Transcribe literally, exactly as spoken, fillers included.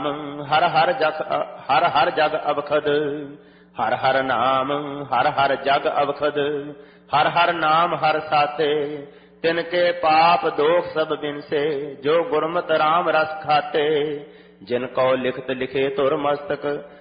ਹਰ ਹਰ ਜਗ ਹਰ ਹਰ ਜਗ ਅਵਖਦ। ਹਰ ਹਰ ਨਾਮ ਹਰ ਹਰ ਜਗ ਅਵਖਦ। ਹਰ ਹਰ ਨਾਮ ਹਰ ਸਾਥੇ। ਤਿਨ ਕੇ ਪਾਪ ਦੋਖ ਸਭ ਬਿਨਸੇ। ਜੋ ਗੁਰਮਤਿ ਰਾਮ ਰਸ ਖਾਤੇ। ਜਿਨ ਕਉ ਲਿਖਤ ਲਿਖੇ ਧੁਰ ਮਸਤਕ।